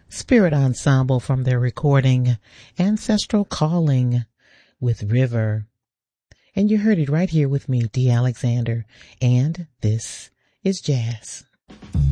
Spirit Ensemble from their recording Ancestral Calling with River. And you heard it right here with me, Dee Alexander, and this is Jazz.